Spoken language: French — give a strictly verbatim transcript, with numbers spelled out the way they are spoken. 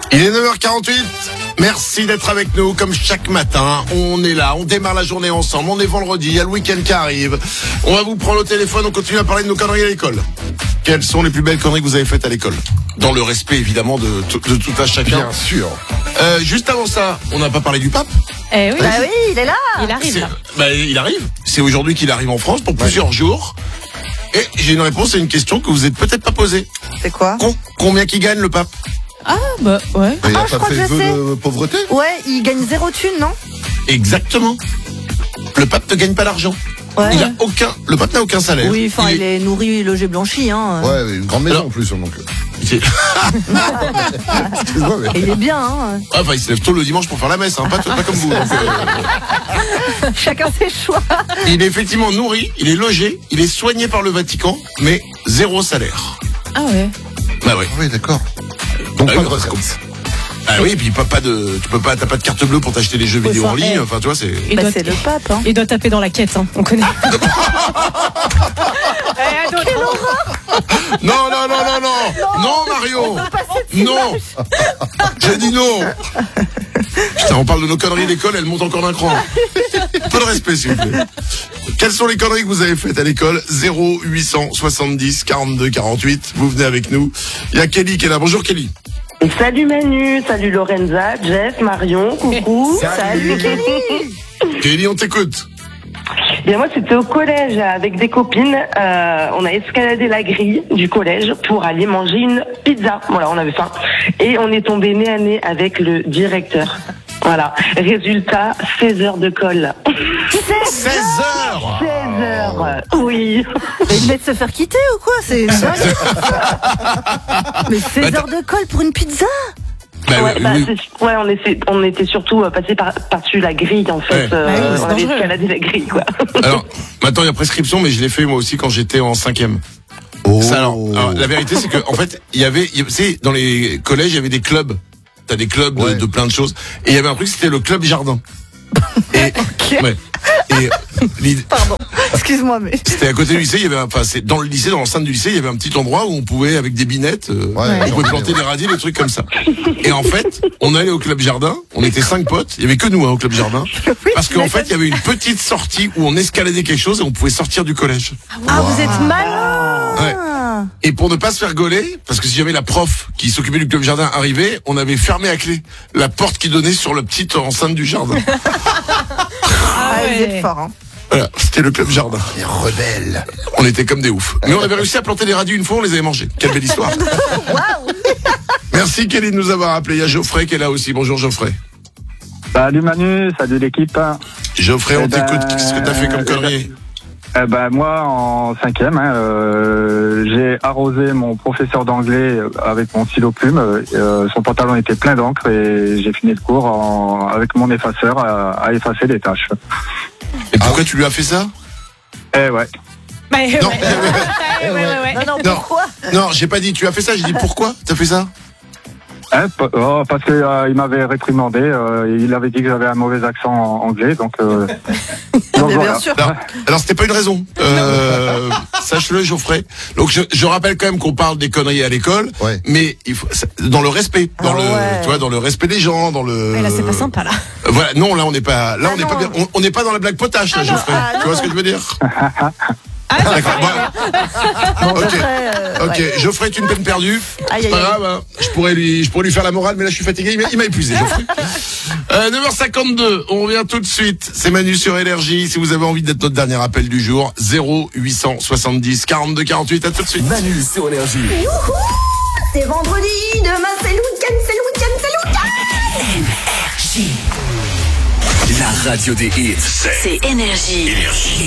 Il est neuf heures quarante-huit. Merci d'être avec nous comme chaque matin. On est là, on démarre la journée ensemble. On est vendredi, il y a le week-end qui arrive. On va vous prendre au téléphone, on continue à parler de nos conneries à l'école. Quelles sont les plus belles conneries que vous avez faites à l'école? Dans le respect évidemment de, de, de tout un chacun. Bien sûr. Euh, juste avant ça, on n'a pas parlé du pape. Eh oui. Bah oui, il est là. Il arrive C'est- là. Bah, il arrive. C'est aujourd'hui qu'il arrive en France pour Ouais. plusieurs jours. Et j'ai une réponse à une question que vous n'êtes peut-être pas posée. C'est quoi? Com- combien qui gagne le pape? Ah bah ouais. Mais il Ah, a je pas crois fait que je vœu sais. de pauvreté? Ouais, il gagne zéro thune, non? Exactement. Le pape ne gagne pas d'argent. Ouais. Il a aucun. Le pape n'a aucun salaire. Oui, enfin, il est nourri, logé, blanchi, hein. Ouais, une grande maison Alors- en plus. Donc. C'est- Excuse-moi, mais. Et il est bien, hein. Ah, enfin, il se lève tôt le dimanche pour faire la messe, hein, pas, pas comme vous. Donc, euh, Chacun ses choix. il est effectivement nourri, il est logé, il est soigné par le Vatican, mais zéro salaire. Ah ouais. Bah ouais. Ah oui, d'accord. Donc Ah pas oui, de parce retraite. Ah oui, et puis pas, pas de, tu peux pas, t'as pas de carte bleue pour t'acheter des jeux Ouais, vidéo enfin, en ligne. eh. Enfin, tu vois, c'est. Il, Bah, doit, c'est le pape, hein. il doit taper dans la quête, hein. On connaît. Eh, d'autres. Non, non, non, non, non, non, Mario. Non. J'ai dit non. Putain, on parle de nos conneries d'école, elles montent encore d'un cran. Un peu de respect, s'il vous plaît. Quelles sont les conneries que vous avez faites à l'école? Zéro huit cent soixante-dix quarante-deux quarante-huit. Vous venez avec nous. Il y a Kelly qui est là. Bonjour Kelly. Salut Manu, salut Lorenza, Jeff, Marion, coucou. Salut, Kelly. Kelly, on t'écoute. Bien moi c'était au collège avec des copines. Euh, on a escaladé la grille du collège pour aller manger une pizza. Voilà, on avait faim et on est tombé nez à nez avec le directeur. Voilà. Résultat, seize heures de colle. seize heures. seize heures. Oui. Mais il venait de se faire quitter ou quoi? C'est dingue. Mais seize heures de colle pour une pizza? Bah, Ouais, oui, bah, oui. c'est- ouais, on était, on était surtout euh, passé par, par-dessus la grille, en fait. Ouais. Euh, Bah oui, c'est on avait dangereux. escaladé la grille, quoi. Alors, maintenant il y a prescription, mais je l'ai fait moi aussi quand j'étais en cinquième. Oh. Ça, alors, alors, la vérité, c'est que en fait, il y avait, il y- tu sais, dans les collèges, il y avait des clubs. T'as des clubs de, Ouais. de plein de choses. Et il y avait un truc, c'était le club jardin. Et, ouais. Et l'idée- Pardon. Excuse-moi, mais. c'était à côté du lycée. Il y avait, un- enfin, c'est dans le lycée, dans l'enceinte du lycée, il y avait un petit endroit où on pouvait, avec des binettes, euh, Ouais. on pouvait planter des radis, des trucs comme ça. Et en fait, on allait au club jardin. On était cinq potes. Il y avait que nous hein, au club jardin. Parce qu'en fait, il y avait une petite sortie où on escaladait quelque chose et on pouvait sortir du collège. Ah, vous êtes malin. Ouais. Et pour ne pas se faire gauler, parce que si jamais la prof qui s'occupait du club jardin arrivait, on avait fermé à clé la porte qui donnait sur la petite enceinte du jardin. Ah, vous êtes fort, hein. Voilà, c'était le club jardin. Les rebelles. On était comme des oufs. Mais on avait réussi à planter des radis une fois, on les avait mangés. Quelle belle histoire. Merci Kelly de nous avoir appelé. Il y a Geoffrey qui est là aussi. Bonjour Geoffrey. Salut Manu, salut l'équipe. Geoffrey, on Eh ben, t'écoute. Qu'est-ce que t'as fait comme connerie? Eh ben, moi, en cinquième, hein, euh, j'ai arrosé mon professeur d'anglais avec mon stylo plume. Euh, son pantalon était plein d'encre et j'ai fini le cours en, avec mon effaceur à, à effacer les tâches. Et pourquoi tu lui as fait ça? Eh ouais. Bah, ouais, Non. ouais, ouais, ouais, ouais. Non, non, Non. pourquoi? Non, j'ai pas dit tu as fait ça, j'ai dit pourquoi t'as fait ça? Hein, p- oh, parce que euh, il m'avait réprimandé. Euh, il avait dit que j'avais un mauvais accent en anglais, donc. Euh, donc Mais voilà. bien sûr. Alors, alors c'était pas une raison. Euh, sache-le, Geoffrey. Donc je, je rappelle quand même qu'on parle des conneries à l'école, Ouais. mais il faut ça- dans le respect, dans Ah le, ouais. tu vois, dans le respect des gens, dans le. Ouais, là, c'est pas sympa, là. Euh, Voilà, non, là on n'est pas, là Ah on n'est non. pas bien, on- on n'est pas dans la blague potache, là, Geoffrey. ah tu vois non. ce que je veux dire? Ah, ça D'accord. fait Bon, Bon, ok. Geoffrey, euh, ok, ouais. Geoffrey, tu une peine perdue. Aïe, C'est aïe, pas aïe. grave, hein. Je pourrais lui, je pourrais lui faire la morale, mais là je suis fatigué. Il m'a- Il m'a épuisé, Geoffrey. Euh, neuf heures cinquante-deux, on revient tout de suite. C'est Manu sur Énergie. Si vous avez envie d'être notre dernier appel du jour, zéro huit cent soixante-dix quarante-deux quarante-huit. À tout de suite. Manu sur Énergie. C'est vendredi, demain c'est le week-end, c'est le week-end, c'est le week-end. La radio des hits. C'est Énergie. Énergie.